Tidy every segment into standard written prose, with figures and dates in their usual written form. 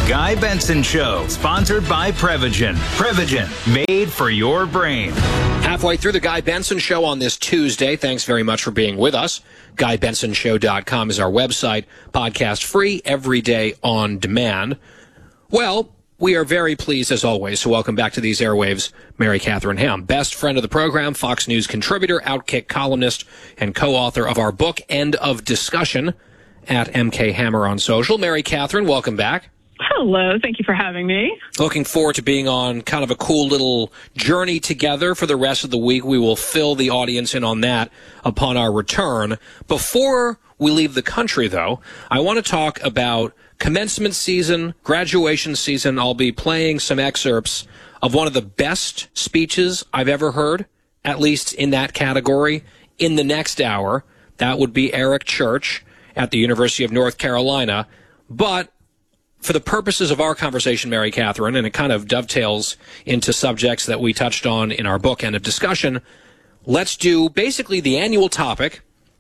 Guy Benson Show, sponsored by Prevagen. Prevagen, made for your brain. Halfway through the Guy Benson Show on this Tuesday. Thanks very much for being with us. GuyBensonShow.com is our website. Podcast free, every day on demand. Well, we are very pleased, as always, to welcome back to these airwaves Mary Catherine Ham, best friend of the program, Fox News contributor, Outkick columnist, and co-author of our book, End of Discussion, at MK Hammer on social. Mary Catherine, welcome back. Hello. Thank you for having me. Looking forward to being on kind of a cool little journey together for the rest of the week. We will fill the audience in on that upon our return. Before we leave the country, though, I want to talk about commencement season, graduation season. I'll be playing some excerpts of one of the best speeches I've ever heard, at least in that category, in the next hour. That would be Eric Church at the University of North Carolina. But for the purposes of our conversation, Mary Catherine, and it kind of dovetails into subjects that we touched on in our book, End of Discussion, let's do basically the annual topic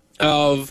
of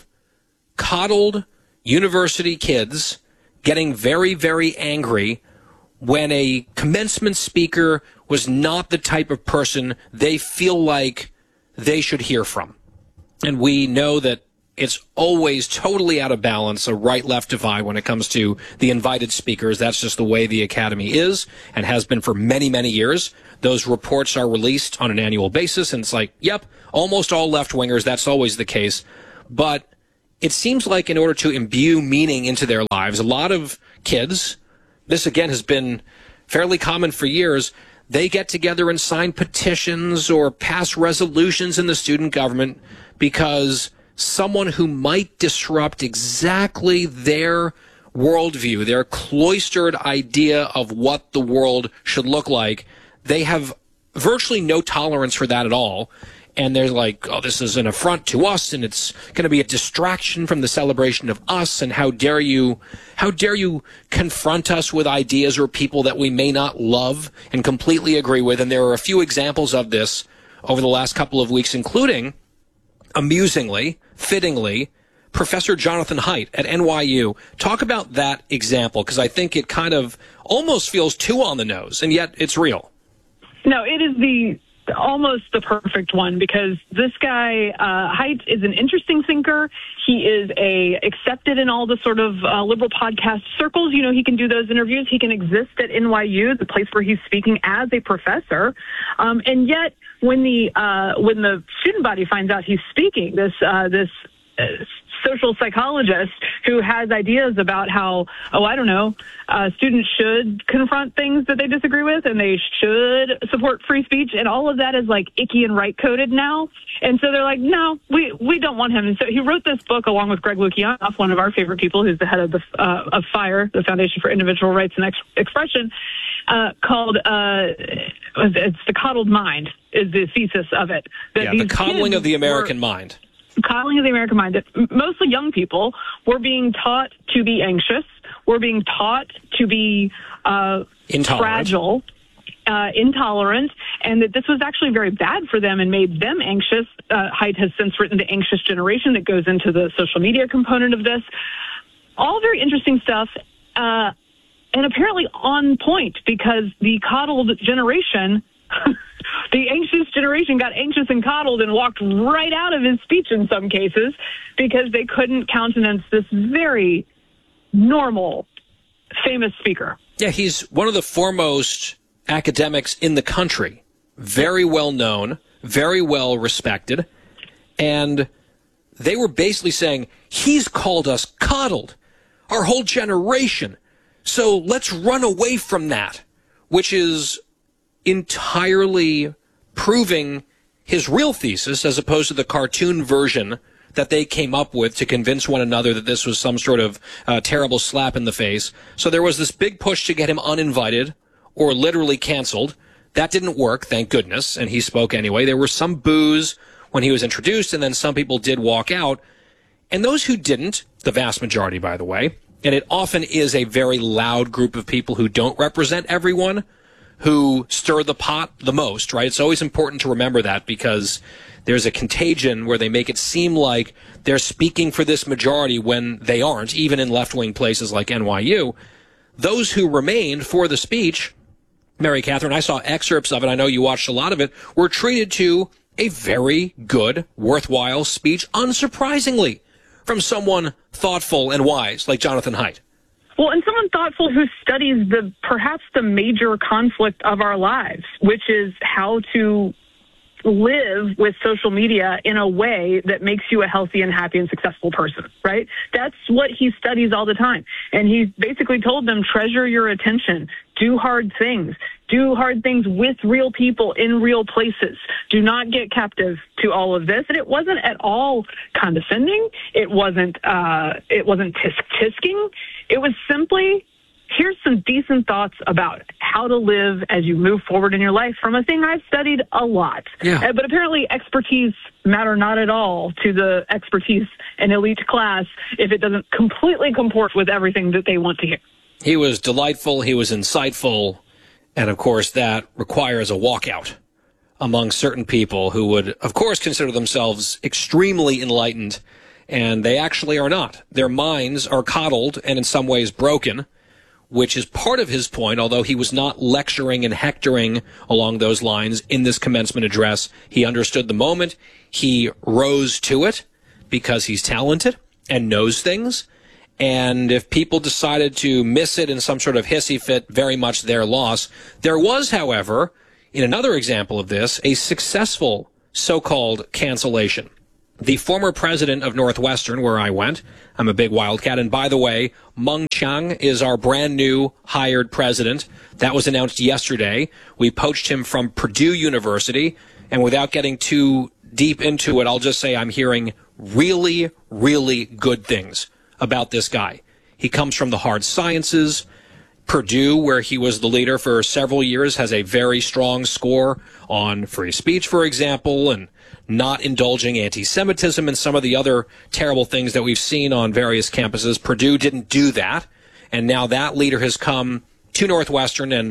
coddled university kids getting very, very angry when a commencement speaker was not the type of person they feel like they should hear from. And we know that it's always totally out of balance, a right-left divide when it comes to the invited speakers. That's just the way the Academy is and has been for many, many years. Those reports are released on an annual basis, and it's like, yep, almost all left-wingers, that's always the case. But it seems like in order to imbue meaning into their lives, a lot of kids, this again has been fairly common for years, they get together and sign petitions or pass resolutions in the student government because someone who might disrupt exactly their worldview, their cloistered idea of what the world should look like, they have virtually no tolerance for that at all. And they're like, oh, this is an affront to us, and it's going to be a distraction from the celebration of us, and how dare you confront us with ideas or people that we may not love and completely agree with. And there are a few examples of this over the last couple of weeks, including, amusingly, fittingly, Professor Jonathan Haidt at NYU. Talk about that example, because I think it kind of almost feels too on the nose, and yet it's real. No, it is almost the perfect one, because this guy, Haidt, is an interesting thinker. He is accepted in all the sort of liberal podcast circles. You know, he can do those interviews. He can exist at NYU, the place where he's speaking as a professor. And yet, when the student body finds out he's speaking, this social psychologist who has ideas about how, students should confront things that they disagree with, and they should support free speech, and all of that is like icky and right-coded now. And so they're like, no, we don't want him. And so he wrote this book along with Greg Lukianoff, one of our favorite people, who's the head of of FIRE, the Foundation for Individual Rights and Expression, called it's The Coddled Mind is the thesis of it. The coddling of the American mind. Coddling of the American mind. Mostly young people were being taught to be anxious. We're being taught to be fragile, intolerant, and that this was actually very bad for them and made them anxious. Haidt has since written The Anxious Generation that goes into the social media component of this. All very interesting stuff, and apparently on point, because the coddled generation the anxious generation got anxious and coddled and walked right out of his speech in some cases because they couldn't countenance this very normal, famous speaker. Yeah, he's one of the foremost academics in the country. Very well known, very well respected. And they were basically saying, he's called us coddled, our whole generation. So let's run away from that, which is entirely proving his real thesis as opposed to the cartoon version that they came up with to convince one another that this was some sort of terrible slap in the face. So there was this big push to get him uninvited or literally canceled. That didn't work, thank goodness, and he spoke anyway. There were some boos when he was introduced, and then some people did walk out. And those who didn't, the vast majority, by the way, and it often is a very loud group of people who don't represent everyone, who stir the pot the most, right? It's always important to remember that, because there's a contagion where they make it seem like they're speaking for this majority when they aren't, even in left-wing places like NYU. those who remained for the speech, Mary Catherine, I saw excerpts of it, I know you watched a lot of it, were treated to a very good, worthwhile speech, unsurprisingly, from someone thoughtful and wise like Jonathan Haidt. Well, and someone thoughtful who studies perhaps the major conflict of our lives, which is how to live with social media in a way that makes you a healthy and happy and successful person, right? That's what he studies all the time. And he basically told them, treasure your attention, do hard things with real people in real places. Do not get captive to all of this. And it wasn't at all condescending. It wasn't tisk-tisking. It was simply, here's some decent thoughts about how to live as you move forward in your life from a thing I've studied a lot. Yeah. But apparently expertise matter not at all to the expertise and elite class if it doesn't completely comport with everything that they want to hear. He was delightful. He was insightful. And, of course, that requires a walkout among certain people who would, of course, consider themselves extremely enlightened. And they actually are not. Their minds are coddled and in some ways broken, which is part of his point, although he was not lecturing and hectoring along those lines in this commencement address. He understood the moment. He rose to it because he's talented and knows things. And if people decided to miss it in some sort of hissy fit, very much their loss. There was, however, in another example of this, a successful so-called cancellation. The former president of Northwestern, where I went, I'm a big Wildcat, and by the way, Meng Chiang is our brand new hired president. That was announced yesterday. We poached him from Purdue University, and without getting too deep into it, I'll just say I'm hearing really, really good things about this guy. He comes from the hard sciences. Purdue, where he was the leader for several years, has a very strong score on free speech, for example, and not indulging anti-Semitism and some of the other terrible things that we've seen on various campuses. Purdue didn't do that, and now that leader has come to Northwestern, and